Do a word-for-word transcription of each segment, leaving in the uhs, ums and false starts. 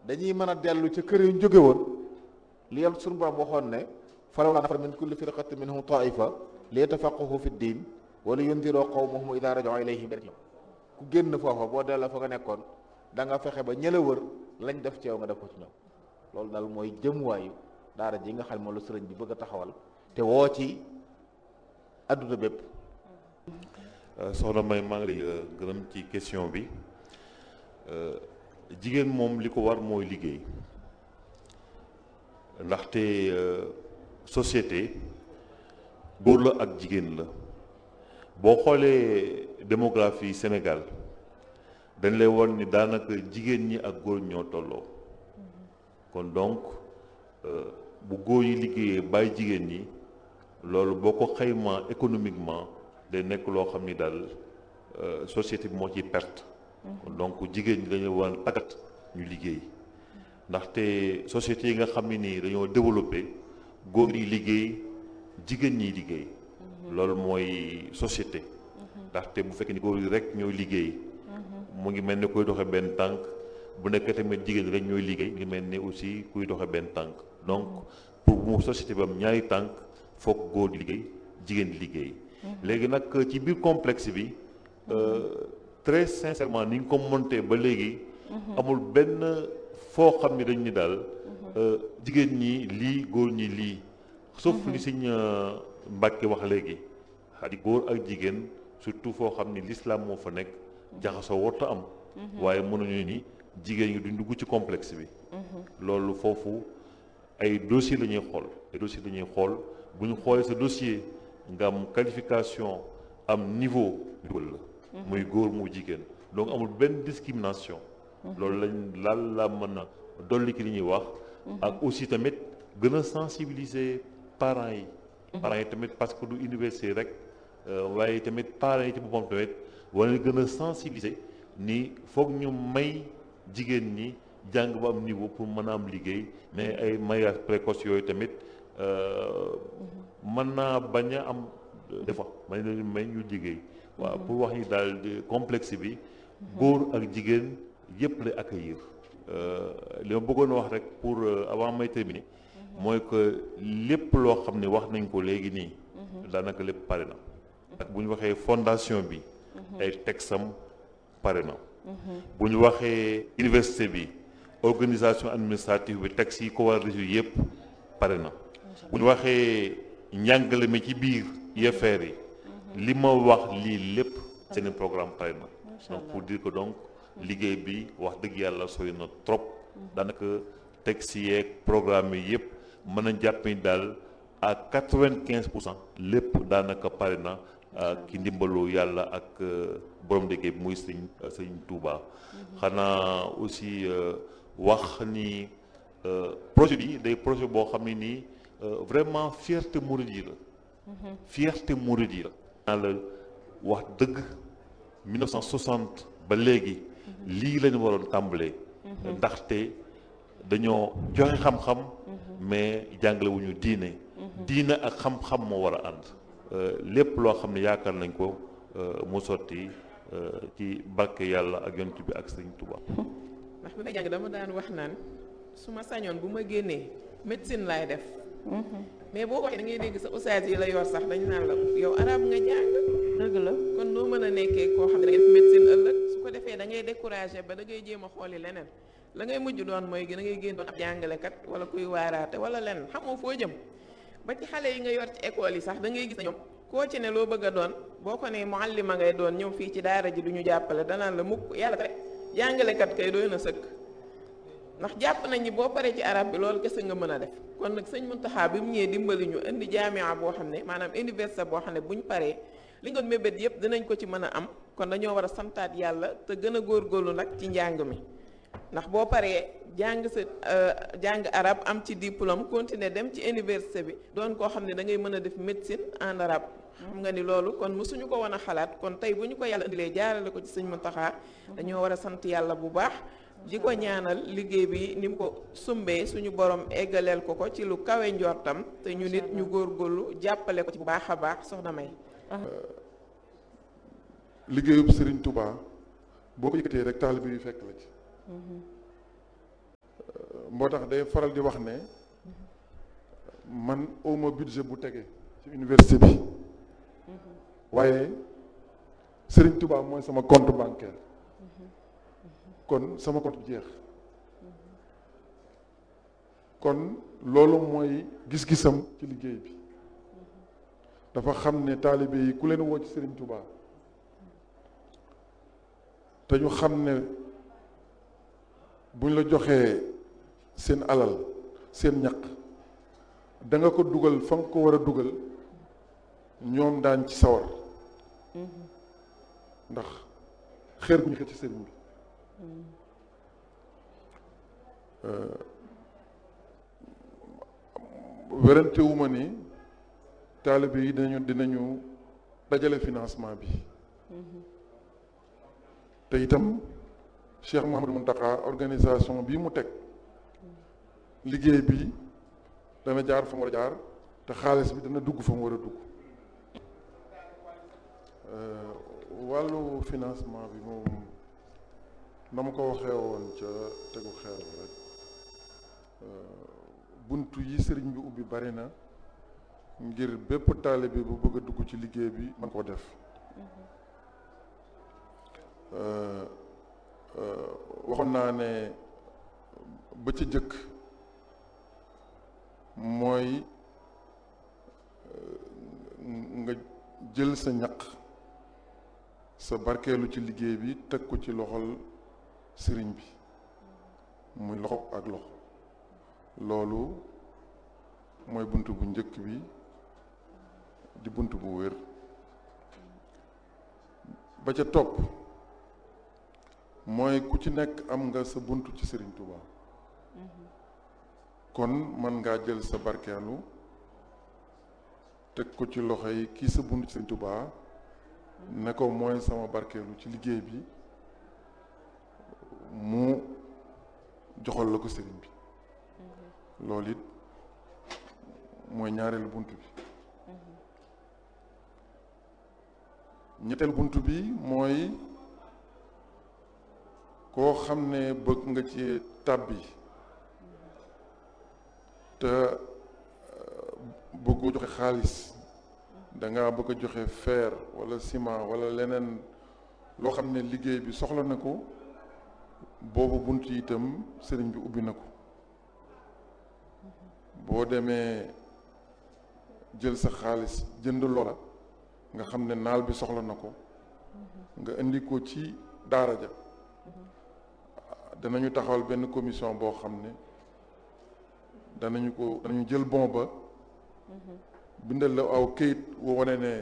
dañuy mën a dellu ca kër yu ñu jóge woon li yàlla suñu borom waxoon ne falawlaa nafara min kulli firqatin minhum taifa li yatafaqqahu fi ddin wa li yundiroo qawmahum idaa raja'uu ilayhim. ku génn foofa boo delloo fa nga nekkoon da nga fexe ba ñëla wër lañ def ci yow nga def ko ci ñoom. loolu daal mooy jëmuwaayu daara ji nga xam moom la sëriñ bi bëgg a taxawal te woo ci adduna bépp. soxna May maa ngi lay gërëm ci question bi. jigéen moom li ko war mooy liggéey ndaxte société góor la ak jigéen la boo xoolee démographie Sénégal dañ lay won ni daanaka jigéen ñi ak góor ñoo tolloo kon donc bu góor yi liggéeyee bàyyi jigéen ñi loolu boo ko xaymaa économiquement day nekk loo xam ni daal société bi moo ciy perte. donc jigéen ñi dañoo war a tàggat ñu liggéey ndaxte société yi nga xam ne nii dañoo développé góor yi liggéey jigéen ñi liggéey loolu mooy société ndaxte bu fekkee ni góor yi rek ñooy liggéey mu ngi mel ni kuy doxe benn tànk bu nekk tamit jigéen ñi rek ñooy liggéey ngi mel ni aussi kuy doxe benn tànk donc pour mu société bi am ñaari tànk foog góor di liggéey jigéen di liggéey léegi nag ci biir complexe bi très sincèrement ni nga ko monté ba léegi amul benn foo xam ne dañ ni daal jigéen ñi lii góor ñi lii sauf li Sëñ Mbàkke wax léegi xadi góor ak jigéen surtout foo xam ni l'islam moo fa nekk jaxasoo warta am waaye mënuñu ni jigéen ñi duñ dugg ci complexe bi loolu foofu ay dossier la ñuy xool ay dossier la ñuy xool bu ñu xoolee sa dossier nga am qualification am niveau la muy góor mu jigéen donc amul benn discrimination loolu lañ laal la mën a dolli ki li ñuy wax ak aussi tamit gën a sensibiliser parents yi parents yi tamit parce que du université rek waaye tamit parents yi ci boppam tamit wala gën a sensibiliser ni foog ñu may jigéen ñi jàng ba am niveau pour mën a am liggéey mais ay mariage précoce yooyu tamit mën naa bañ a am des fois may leen may ñu liggéey waaw pour wax ni daal complexe bi góor ak jigéen yëpp lay accueillir li ma bëggoon wax rek pour avant may terminer mooy que lépp loo xam ne wax nañ ko léegi nii daanaka lépp pare na ak bu ñu waxee fondation bi ay texam pare na bu ñu waxee université bi organisation administrative bi texte yi ko war a résoudre yëpp pare na bu ñu waxee njàngale mi ci biir I F R yi li ma wax lii lépp seen programme pare na donc pour dire que donc liggéey bi wax dëgg yàlla sooy na trop daanaka texte yeeg programme yi yëpp mën a jàpp ni daal à quatre-vingt-quinze pour cent lépp daanaka pare na ki ndimbalu yàlla ak borom liggéey bi muy sëñ sëñ Touba xanaa aussi wax ni projet bi day projet boo xam ne nii vraiment fierté mouride yi la fierté mouride yi la naa la wax dëgg mille neuf cent soixante ba léegi lii lañu waroon tàmbalee ndaxte dañoo joxe xam-xam mais jàngale wu ñu diine diine ak xam-xam moo war a ànd lépp loo xam ne yaakaar nañ ko mu sotti ci barke yàlla ak yonent bi ak Sëriñ Tuubaa. ndax bi may jàng dama daan wax naan su ma sañoon bu ma génnee médecine laay def mais boo ko waxee da ngay dégg sa ustaas yi la yor sax dañu naan la yow arab nga jàng dëgg la kon noo mën a nekkee koo xam ne da ngay def médecine ëllëg su ko defee da ngay découragé ba da ngay jéem a xooli leneen la ngay mujj doon mooy da ngay génn doon ab jàngalekat wala kuy waaraate wala leneen xamoo foo jëm ba ci xale yi nga yor ci école yi sax da ngay gis na ñoom koo ci ne loo bëgg a doon boo ko ne muallima ngay doon ñëw fii ci daara ji du ñu jàppale danaan la mukk yàlla rek jàngalekat kay doy na sëkk ndax jàpp nañ ni boo paree ci arab bi loolu kese nga mën a def kon nag sëñ Muntaxa bi mu ñëwee dimbali ñu indi jaamia boo xam ne maanaam université boo xam ne buñ paree li nga doon mébét yëpp dinañ ko ci mën a am kon dañoo war a santaat yàlla te gën a góorgóorlu nag ci njàng mi ndax boo paree jàng sa jàng arab am ci diplôme continuer dem ci université bi doon koo xam ne da ngay mën a def médecine en arabe xam nga ni loolu kon mësuñu ko woon a xalaat kon tey bu ñu ko yàlla indilee jaarale ko ci sëñ Muntaxa dañoo war a sant yàlla bu baax di ko ñaanal liggéey bi ni mu ko sumbee suñu borom eggaleel ko ko ci lu kawe njortam te ñu nit ñu góorgóorlu jàppale ko ci bu baax a baax soxna May. liggéeyub Serigne Touba boo ko yëkkatee rek taalibe yu fekk la ci moo tax day faral di wax ne man awma budget bu tege ci université bi waaye Serigne Touba mooy sama compte bancaire kon sama compte jeex kon loolu mooy gis-gisam ci liggéey bi dafa xam ne taalibe yi ku leen woo ci Serigne Touba te ñu xam ne buñ la joxee seen alal seen ñaq da nga ko dugal fa nga ko war a dugal ñoom daañ ci sawar ndax xeer gu ñu xëcc ci sëriñ bi werante wu ma ni taalibe yi dinañu dinañu dajale financement bi te itam Cheikh Mouhamadou Mountakha organisation bii mu teg liggéey bi dana jaar fa mu war a jaar te xaalis bi dana dugg fa mu war a dugg wàllu financement bi moom na ma ko waxee woon ca tegu xeer rek buntu yi sëriñ bi ubbi bari na ngir bépp taalibe bu bëgg a dugg ci liggéey bi man koo def waxoon naa ne ba ci jëkk mooy nga jël sa ñaq sa barkeelu ci liggéey bi teg ko ci loxol sëriñ bi muy loxo ak loxo loolu mooy bunt bu njëkk bi di bunt bu wér ba ca topp mooy ku ci nekk am nga sa bunt ci Sëriñ Tuubaa kon mën ngaa jël sa barkeelu teg ko ci loxo yi kii sa bunt ci Sëriñ Tuubaa ne ko mooy sama barkeelu ci liggéey bi mu joxal la ko sëriñ bi loolu it mooy ñaareelu bunt bi ñetteelu bunt bi mooy koo xam ne bëgg nga ci tàbbi te bëggoo joxe xaalis danga bëgg a joxe fer wala ciment wala leneen loo xam ne liggéey bi soxla na ko boobu bunt yi itam sëriñ bi ubbi na ko boo demee jël sa xaalis jënd loola nga xam ne naal bi soxla na ko nga indi ko ci daara ja danañu taxawal benn commission boo xam ne danañu ko danañu jël bon ba bindal la aw këyit woo wane ne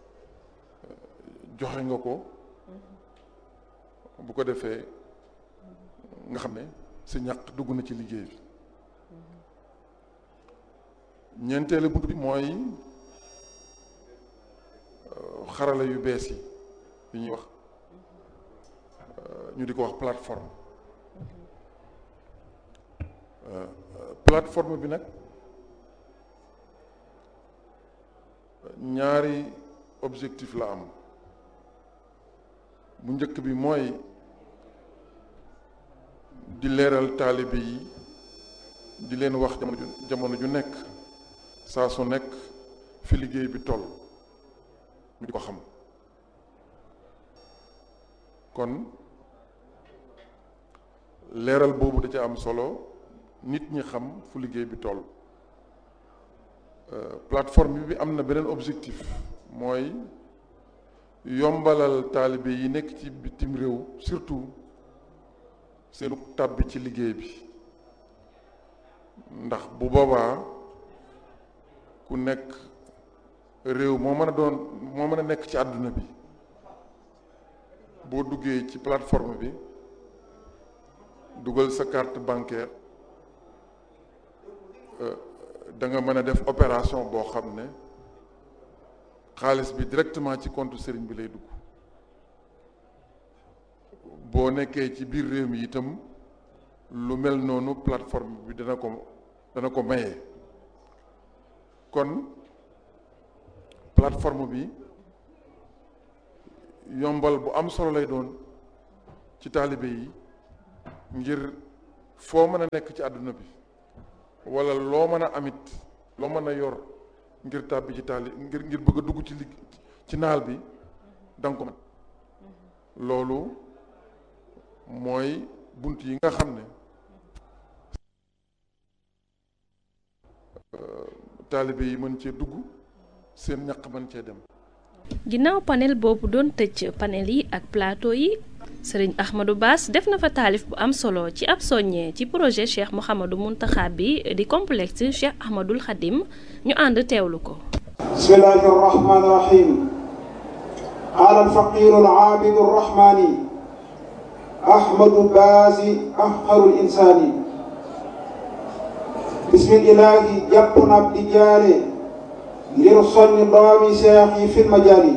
joxe nga ko bu ko defee nga xam ne sa ñaq dugg na ci liggéey bi ñeenteelu bunt bi mooy xarala yu bees yi yi ñuy wax ñu di ko wax plateforme plateforme bi nag ñaari objectif la am bu njëkk bi mooy di leeral taalibe yi di leen wax jamono ju jamono ju nekk saa su nekk fi liggéey bi toll ñu di ko xam kon leeral boobu da ca am solo nit ñi xam fu liggéey bi toll plateforme bi am na beneen objectif mooy yombalal taalibe yi nekk ci bitim réew surtout seenu tàbbi ci liggéey bi ndax bu boobaa ku nekk réew moo mën a doon moo mën a nekk ci àdduna bi boo duggee ci plateforme bi dugal sa carte bancaire da nga mën a def opération boo xam ne xaalis bi directement ci compte sëriñ bi lay dugg boo nekkee ci biir réew mi itam lu mel noonu plateforme bi dana ko dana ko maye kon plateforme bi yombal bu am solo lay doon ci taalibe yi ngir foo mën a nekk ci àdduna bi wala loo mën a amit loo mën a yor ngir tàbbi ci taali ngir ngir bëgg a dugg ci ligg ci naal bi danga ko mën loolu mooy bunt yi nga xam ne taalibe yi mën cee dugg seen ñaq mën cee dem. ginnaaw panel boobu doon tëj panel yi ak plateau yi sëriñ Ahmadou Bass def na fa taalif bu am solo ci ab soññee ci projet Cheikh Mouhamadou Mountakha bi di complexe Cheikh Ahmadoul Khadim ñu ànd teewlu ko. bismillahi rahmani rahim qaala alfaqiru alaabidu arrahmani Ahmadou Bass afqarul insaani bismillahi jàpp na di jaare ngir soññ doomi seex yi fil majaali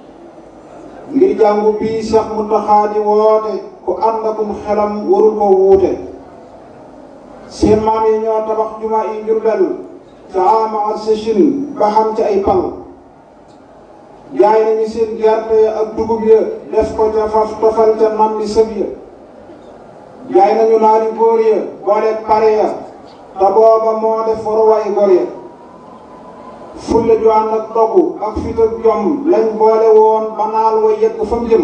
ngir jàngu bii Seex Muntaxa di woote ku ànd akum xelam warul ko wuute seen maam yi ñoo tabax jumaa yi Jurbel ca ama ak sëchin ba xam ci ay pal jaay nañu seen gerte ak dugub ya def ko ca faf tofal ca nam di sëb ya jaay nañu naari góor ya boole pare ya te booba moo def waruwaay góor ya fulla ju ànd ak dogu ak fit ak jom lañ boole woon ba naal wa yegg fa mu jëm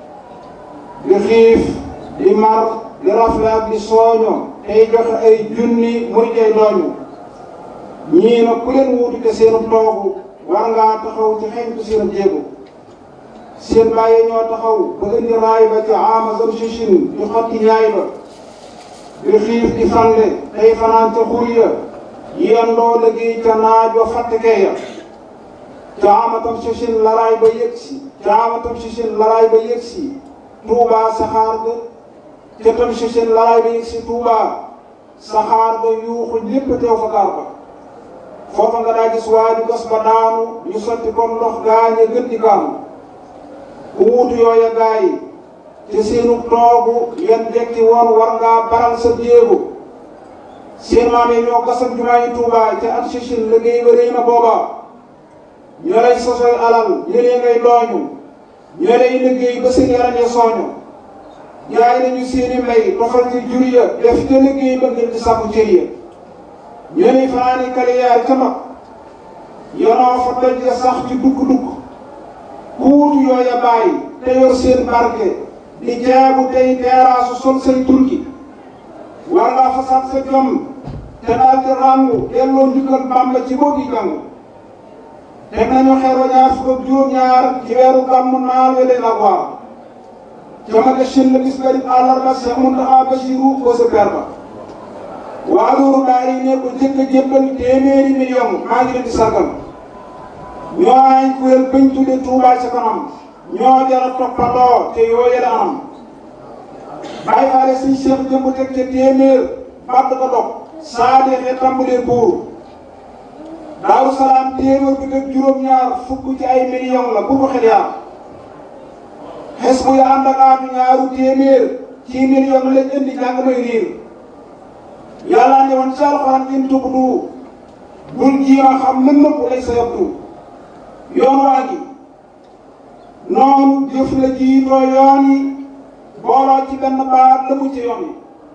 di xiif di mar di rafle ak di sooño tey joxe ay junni muy tey dooñu ñii nag ku leen wuutu te seenu toogu war ngaa taxaw ci xeñtu seen jéego seen bàyyi ñoo taxaw ba indi raay ba ci ama zam sichin di xotti ñaay ba di xiif di fande tey fanaan ca xur ya yendoo liggéey ca naaj wa fàttekee ya caamatam sichin laraay ba yëgsi caamatam sichin laraay ba yëgsi tuubaa saxaar ga ca tam sichin laraay ba yëgsi tuubaa saxaar ga yuuxu ñépp teew fa gaar ba foofa nga daa gis waaju gas ba daanu ñu sotti comme ndox gaañe gën di gaanu ku wuutu yooya gaay te seenu toogu yan jekki woon war ngaa baral sa jéego seen maam yi ñoo gasam jumaa yi Tuubaa ca at sichin liggéey ba rëy na booba ñoo lay sosoy alal ñëlee ngay dooñu ñoo lay liggéey ba seen yaram ya sooñu jaay nañu seeni mbay tofal ci jur ya def ca liggéey ba ngir di sàkku cër ya ñoo lay fanaani kaliyaar ca mag yonoo fa doj ya sax ci dukk-dukk ku wutu yooya bàyyi te yor seen barke di jaabu tey teeraasu sol say turki war ngaa fasaat sa jom te daal di ràngu delloo njukkal Bàmba ci boo gi jàng teg nañu xeer wa ñaar fukk ak juróom-ñaar ci weeru gàmmu naal we leen ak waar ca maga shin la bis garib àllarba Seex Muntaxa Basiru ko sa per ba waa loolu daal yi ne ko jëkk a jébbal téeméeri million maa ngi leen di sargal ñoo ay kuréel bañ tudde Tuubaa ca kanam ñoo jara toppandoo te yooye la anam bàyyi faale suñ Cheikh jëmb teg ca téeméer bàtt ko dog saa deexee tàmbalee buur Daaru Salaam téeméer bi teg juróom-ñaar fukk ci ay million la bu ko xel yaar xes bu ya ànd ak aatu ñaaru téeméer ci million lañ indi jàng may riir yàlla ne woon ci alxuraan in tubdu bul jiima xam lën nëpp lay sa yabdu yoon waa gi noonu jëf la jiitoo yoon yi booloo ci benn baat la mu ci yoon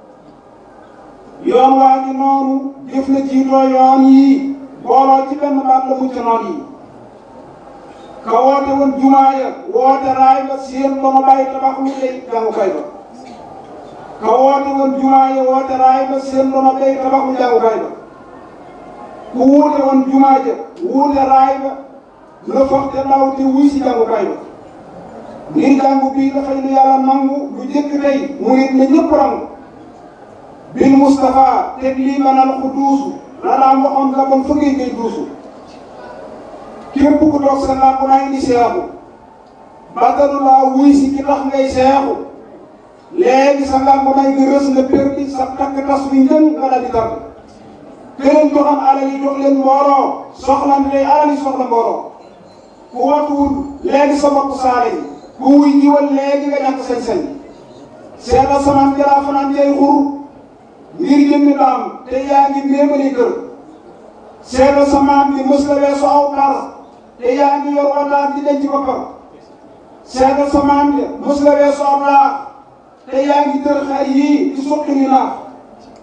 yi yoon waa ngi noonu jëf la jiitoo yoon yi booloo ci benn baat la mu ci noon yi ka woote woon jumaa ya woote raay ba seen dono bàyyi tabax lu lay jàngukaay ba ka woote woon jumaa ya woote raay ba seen dono bàyyi tabax lu jàngukaay ba ku wuute woon jumaa ja wuute raay ba la foog te ndaw te wuy si jàngukaay ba ngir jàngu bii dafay lu yàlla nangu lu jëkk tey mu nit na ñëpp rangu bil Mustafa teg lii manal ku duusu la daan waxoon la bon fëggee ngay duusu képp ku toog sa làmp naa indi seexu bàttalu laa wuy si ki tax ngay seexu léegi sa làmp naa nga rës nga perdi sa takk tas wi njën nga daal di tàgg këleen joxam alal yi jox leen mbooloo soxlan lay alal yi soxla mbooloo ku watuwul léegi sa bopp saale yi ku wuy jiwal léegi nga ñàkk sañ-sañ seetal samaan jalaa fanaan jay xur ngir jëmmi daam te yaa ngi méemali kër seetal samaan bi mës la weesu aw par te yaa ngi yor wataat di denc boppam seetal samaan bi mës la weesu aw laax te yaa ngi tër xar yii di suqi ni naax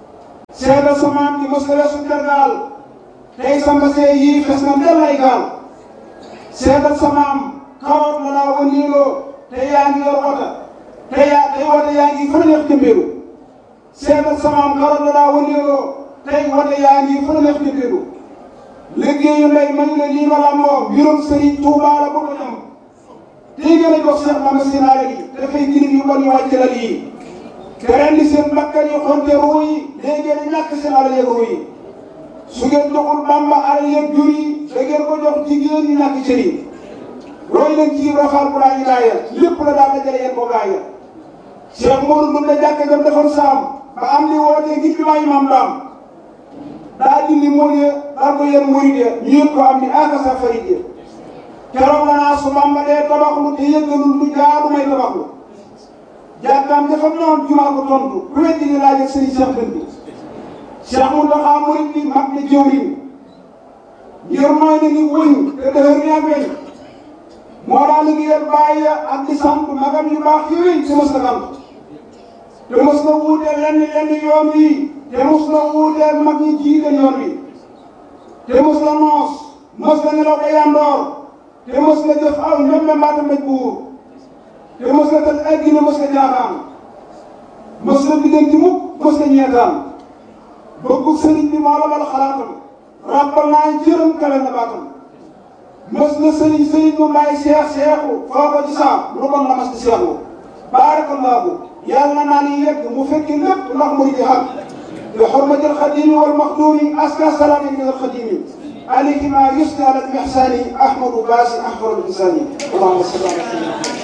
seedal sa maam ji mos la weesu tergaal tey sa mbasee yii fes na ndel ay gaal seedal sa maam karoot la daa wëndeeloo te yaa ngi yor wota te yaa tey wota yaa ngi fa neex jëmbeelu seedal sa maam karoot la daa wëndeeloo tey wota yaa ngi fa neex jëmbeelu liggéeyu ndey man la lii ma làmboo mbirum Sëriñ Tuubaa la bëgg a ñam tey gën a jox Seex Bamba sinaare yi dafay girig yu bon yu wàcc la lii te ren di seen bakkan yi xonte ruu yi léegi ngeen ñàkk seen alal yeeg ruu yi su ngeen joxul Bamba alal yeeg jur yi da ngeen ko jox jigéen ñi ñàkk cër yi roy leen ci roxaal bu laa ñu laaya lépp la daal dajale yéen ko gaaya Cheikh Modou Ndoumbe jàkka jam defoon saam ba am li wootee ngir bi maa imam daam daa dindi mool ya dar ko yéen murid ya ñu yëg ko am ni aka sa farid ya keroog la naa su Bamba dee tabaxlu te yëggalul lu jaadu may tabaxlu jàkkaam dafa noon jumaa ko tontu ku weddi ni laaj ak sëriñ Cheikh Dënd bi Cheikh Mountakha murid bi mag na jëwriñ ngir mooy na ni wëñ te dëhër ni ak weñ moo daa liggéeyal bàyyi ak di sant magam yu baax yooyu te mos na sant te mos na wuuteel lenn lenn yoon wi te mos na wuuteel mag ñi jiite yoon wi te mos na noos mos na nelaw ba yandoor te mos na jëf aw ñoom mbaata mbéj buur te mos na tal addina mos na jaaxaan mos na biddanti mukk mos na ñeetaan bëggu sëriñ bi moo la bal xalaatam ràbbal naa jërëm kale na baatam mos na sëriñ sëriñ mu bàyyi seex seexu foo ko ci saam lu bon la mas di seexu baarakallaahu yàlla naa ni yegg mu fekki lépp ndax mu di xam bi xurmatil xadimi wal maxduumi aska salaami min al xadimi alayhi ma yusni ala al ihsani ahmadu baasi ahmadu insani allahumma salli ala sayyidina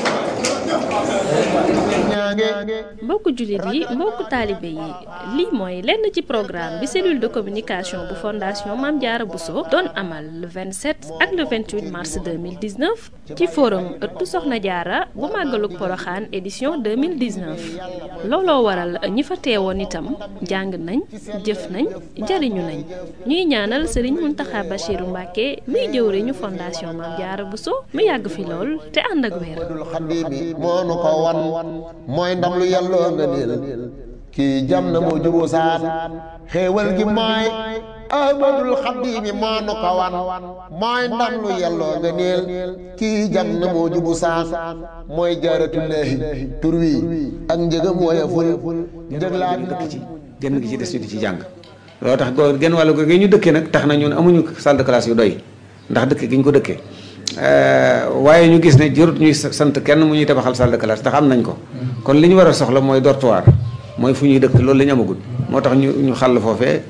mbokku jullit yi mbokku taalibe yi lii mooy lenn ci programme bi cellule de communication bu fondation Mame Diarra Bousso doon amal le vingt-sept ak le vingt-huit mars deux mille dix-neuf ci forum ëttu Soxna Diarra bu màggalug Poroxaan édition deux mille dix-neuf looloo waral ñi fa teewoon itam jàng nañ jëf nañ jariñu nañ ñuy ñaanal Serigne Mountakha Bachirou Mbacké muy jëwriñu fondation Mame Diarra Bousso mu yàgg fi lool te ànd ak wér. moo nu ko wan mooy ndam lu yàlloo nga niil kii jam na moo juboo saan xéewal gi mooy ahmadul xadimi moo nu ko wan mooy ndam lu yàlloo nga niil kii jam na moo jubu saan mooy jaaratullaahi tur wi ak njëgam woyeful njëg laa dëkk ci genn gi ci des ñu di ci jàng loolu tax goo genn wàllu gi ñu dëkkee nag tax na ñun amuñu salle de classe yu doy ndax dëkk gi ñu ko dëkkee waaye ñu gis ne jërut ñuy sant kenn mu ñuy tabaxal salle de classe ndax am nañ ko kon li ñu war a soxla mooy dortoir mooy fu ñuy dëkk loolu la ñu amagul moo tax ñu ñu xàll foofee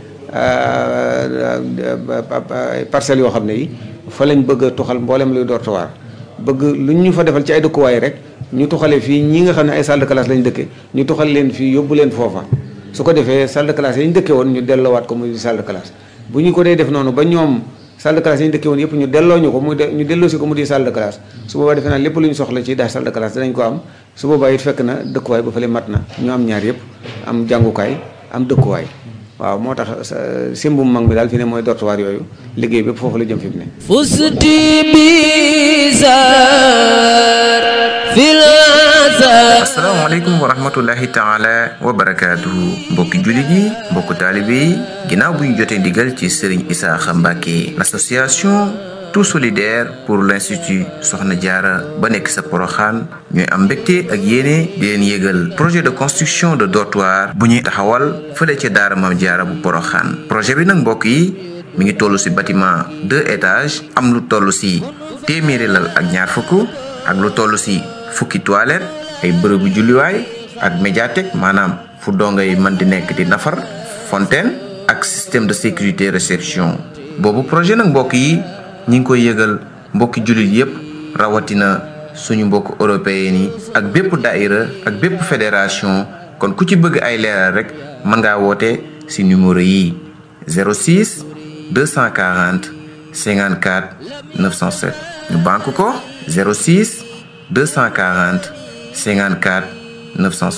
parcelles yoo xam ne yi fa lañ bëgg a tuxal mboolem luy dortoir bëgg lu ñu fa defal ci ay dëkkuwaay rek ñu tuxale fii ñi nga xam ne ay salle de classe lañ dëkke ñu tuxal leen fii yóbbu leen foofa su ko defee salle de classe yi ñu dëkke woon ñu delloowaat ko muy salle de classe bu ñu ko dee def noonu ba ñoom salle de classe yi ñu dëkkee woon yëpp ñu delloo ñu ko muy ñu delloo si ko mu di salle de classe su boobaa defe naa lépp lu ñu soxla ci daal salle de classe danañ ko am su boobaa it fekk na dëkkuwaay ba fële mat na ñu am ñaar yëpp am jàngukaay am dëkkuwaay waaw moo tax simbum mag mi daal fi ne mooy dortoir yooyu liggéey bépp foofu la jëm fi mu ne fusti bizar fil asalaamaaleykum wa rahmatullahi taala wa barakaatuhu mbokki jullit yi mbokku taalibe yi ginnaaw bu ñu jotee ndigal ci Serigne Issakha Mbacké l'association tout solidaire pour l'institut Soxna Diarra ba nekk sa Poroxaan ñooy am mbégte ak yéene di leen yégal projet de construction de dortoir bu ñuy taxawal fële ca daara Mame Diarra bu Poroxaan projet bi nag mbokk yi mi ngi toll ci bâtiment deux étages am lu toll ci téeméeri lal ak ñaar fukk ak lu toll ci fukki toilette ay bërëbu julliwaay ak médiathèque maanaam fu dongo yi mën di nekk di nafar fontaine ak système de sécurité réception boobu projet nag mbokk yi ñi ngi koy yëgal mbokki jullit yépp rawatina suñu mbokk européen yi ak bépp daïra ak bépp fédération kon ku ci bëgg ay leeral rek mën ngaa woote ci numéro yi zéro six deux cent quarante cinquante-quatre neuf cent sept ñu banque ko zéro six deux cent quarante cinquante-quatre neuf cent sept